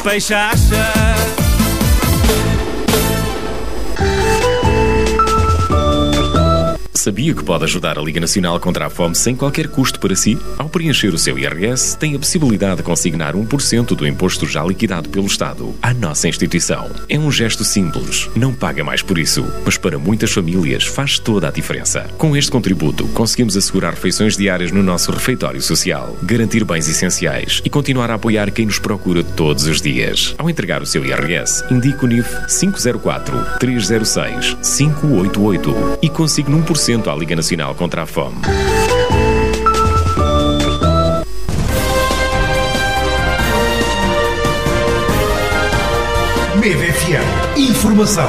peixe acha. Sabia que pode ajudar a Liga Nacional contra a Fome sem qualquer custo para si? Ao preencher o seu IRS, tem a possibilidade de consignar 1% do imposto já liquidado pelo Estado à nossa instituição. É um gesto simples, não paga mais por isso, mas para muitas famílias faz toda a diferença. Com este contributo, conseguimos assegurar refeições diárias no nosso refeitório social, garantir bens essenciais e continuar a apoiar quem nos procura todos os dias. Ao entregar o seu IRS, indique o NIF 504-306-588 e consigne 1% à Liga Nacional contra a Fome. MED FM. Informação.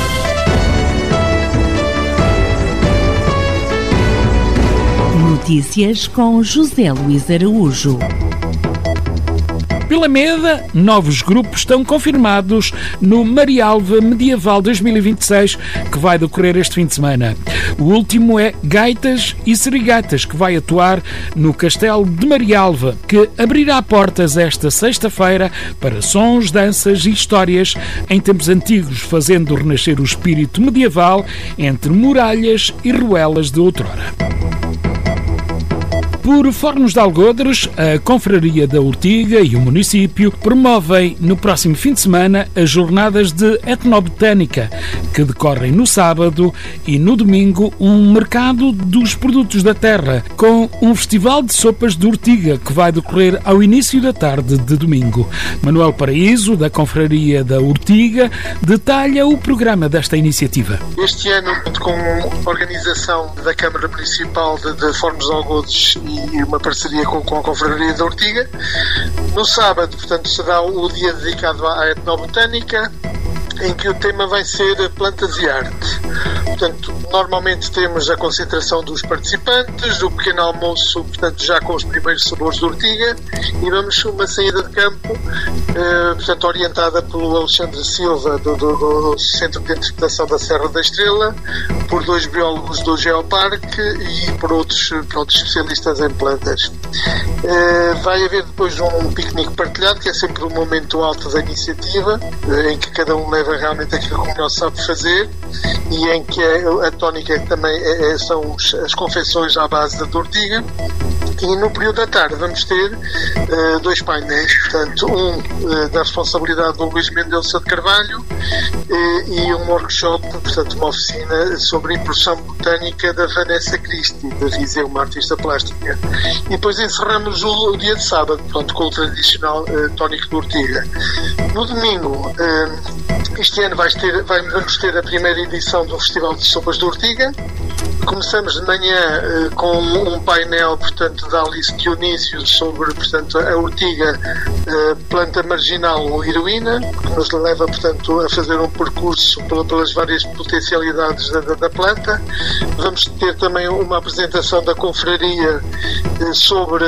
Notícias com José Luís Araújo. Pela MED, novos grupos estão confirmados no Marialva Medieval 2026, que vai decorrer este fim de semana. O último é Gaitas e Serigatas, que vai atuar no Castelo de Marialva, que abrirá portas esta sexta-feira para sons, danças e histórias em tempos antigos, fazendo renascer o espírito medieval entre muralhas e ruelas de outrora. Por Fornos de Algodres, a Confraria da Ortiga e o município promovem no próximo fim de semana as jornadas de etnobotânica, que decorrem no sábado e no domingo um mercado dos produtos da terra, com um festival de sopas de ortiga que vai decorrer ao início da tarde de domingo. Manuel Paraíso, da Confraria da Ortiga, detalha o programa desta iniciativa. Este ano, com a organização da Câmara Municipal de Fornos de Algodres e uma parceria com a Confraria da Ortiga. No sábado, portanto, será o dia dedicado à etnobotânica, em que o tema vai ser plantas e arte. Portanto, normalmente temos a concentração dos participantes, o pequeno almoço, portanto, já com os primeiros sabores de ortiga, e vamos uma saída de campo, portanto, orientada pelo Alexandre Silva, do Centro de Interpretação da Serra da Estrela, por 2 biólogos do Geoparque e por outros especialistas em plantas. Vai haver depois um piquenique partilhado, que é sempre um momento alto da iniciativa, em que cada um leva realmente aquilo que o melhor sabe fazer, e em que a tónica também são as confecções à base da ortiga. E no período da tarde vamos ter 2 painéis, portanto, da responsabilidade do Luís Mendonça de Carvalho e um workshop, portanto, uma oficina sobre impressão botânica da Vanessa Cristi, da Viseu, uma artista plástica. E depois encerramos o dia de sábado, portanto, com o tradicional tónico de ortiga. No domingo, este ano vamos ter a primeira edição do Festival de Sopas de Ortiga. Começamos de manhã com um painel, portanto, da Alice Dionísio sobre, portanto, a ortiga, planta marginal ou heroína, que nos leva, portanto, a fazer um percurso pelas várias potencialidades da planta. Vamos ter também uma apresentação da confraria sobre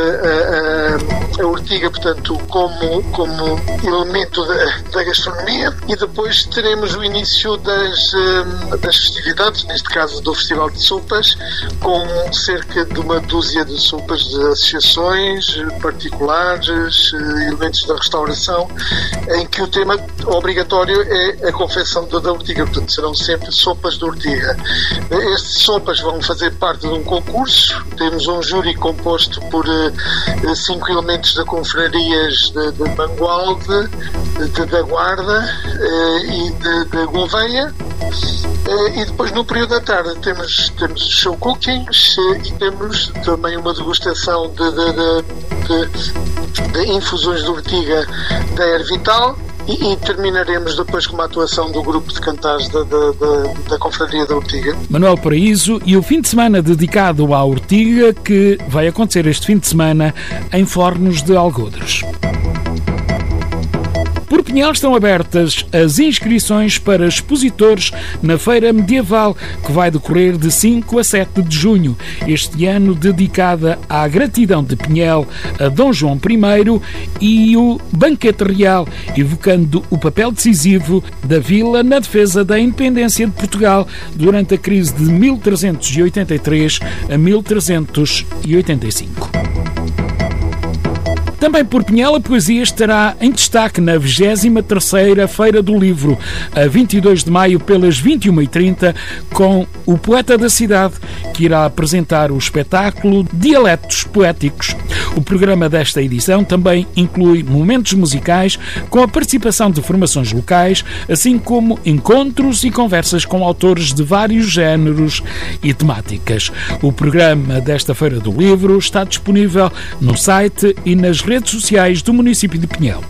a ortiga, portanto, como elemento da gastronomia, e depois teremos o início das festividades, neste caso do Festival de Sopas, com cerca de uma dúzia de sopas de associações particulares, elementos da restauração, em que o tema obrigatório é a confecção da ortiga, portanto serão sempre sopas de ortiga. Estas sopas vão fazer parte de um concurso, temos um júri composto por 5 elementos da confrarias de Mangualde, da Guarda e de Gouveia. E depois no período da tarde temos show cookings e temos também uma degustação de infusões de ortiga da Ervital, e terminaremos depois com uma atuação do grupo de cantares da Confraria da Ortiga. Manuel Paraíso, e o fim de semana dedicado à ortiga, que vai acontecer este fim de semana em Fornos de Algodres. Por Pinhal estão abertas as inscrições para expositores na Feira Medieval, que vai decorrer de 5 a 7 de junho, este ano dedicada à gratidão de Pinhel a Dom João I e o Banquete Real, evocando o papel decisivo da vila na defesa da independência de Portugal durante a crise de 1383 a 1385. Também por Pinhel, a poesia estará em destaque na 23ª Feira do Livro, a 22 de maio, pelas 21h30, com o poeta da cidade, que irá apresentar o espetáculo Dialetos Poéticos. O programa desta edição também inclui momentos musicais com a participação de formações locais, assim como encontros e conversas com autores de vários géneros e temáticas. O programa desta Feira do Livro está disponível no site e nas redes sociais do município de Pinhel.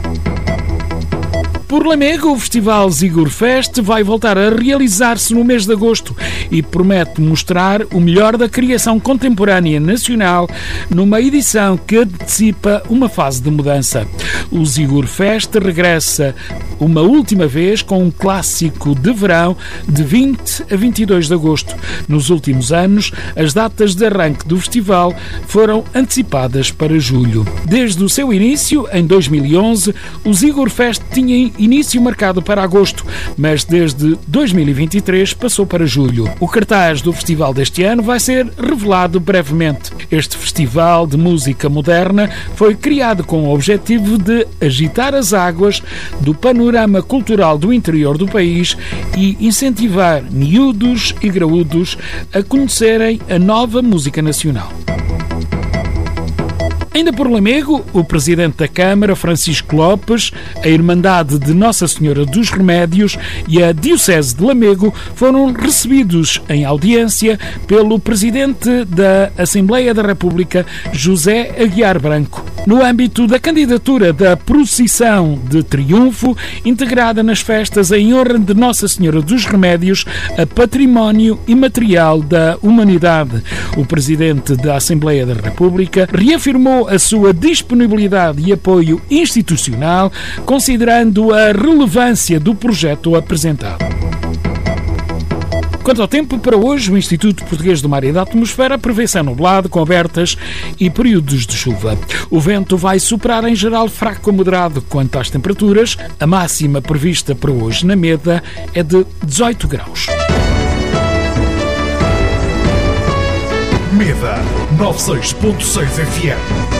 Por Lamego, o Festival Zigurfest vai voltar a realizar-se no mês de agosto e promete mostrar o melhor da criação contemporânea nacional numa edição que antecipa uma fase de mudança. O Zigurfest regressa uma última vez com um clássico de verão de 20 a 22 de agosto. Nos últimos anos, as datas de arranque do festival foram antecipadas para julho. Desde o seu início, em 2011, o Zigurfest tinha início marcado para agosto, mas desde 2023 passou para julho. O cartaz do festival deste ano vai ser revelado brevemente. Este festival de música moderna foi criado com o objetivo de agitar as águas do panorama cultural do interior do país e incentivar miúdos e graúdos a conhecerem a nova música nacional. Ainda por Lamego, o Presidente da Câmara, Francisco Lopes, a Irmandade de Nossa Senhora dos Remédios e a Diocese de Lamego foram recebidos em audiência pelo Presidente da Assembleia da República, José Aguiar Branco, no âmbito da candidatura da Procissão de Triunfo, integrada nas festas em honra de Nossa Senhora dos Remédios, a Património Imaterial da Humanidade. O Presidente da Assembleia da República reafirmou a sua disponibilidade e apoio institucional, considerando a relevância do projeto apresentado. Quanto ao tempo, para hoje, o Instituto Português do Mar e da Atmosfera prevê céu nublado, com abertas e períodos de chuva. O vento vai soprar em geral fraco a moderado. Quanto às temperaturas, a máxima prevista para hoje na Meda é de 18 graus. Meda 96.6 FM.